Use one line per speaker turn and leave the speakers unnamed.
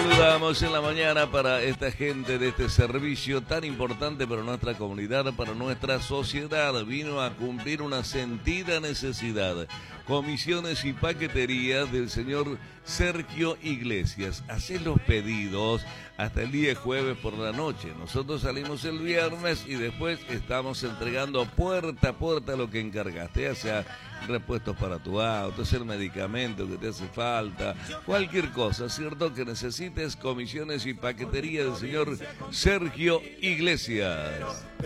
Saludamos en la mañana para esta gente de este servicio tan importante para nuestra comunidad, para nuestra sociedad. Vino a cumplir una sentida necesidad. Comisiones y paqueterías del señor Sergio Iglesias. Hacé los pedidos hasta el día jueves por la noche. Nosotros salimos el viernes y después estamos entregando puerta a puerta lo que encargaste, ya sea repuestos para tu auto, el medicamento que te hace falta, cualquier cosa, ¿cierto? Que necesites, comisiones y paquetería del señor Sergio Iglesias.